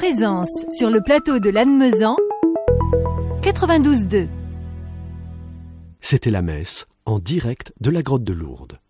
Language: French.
présence sur le plateau de Lannemezan, 92.2. C'était la messe en direct de la grotte de Lourdes.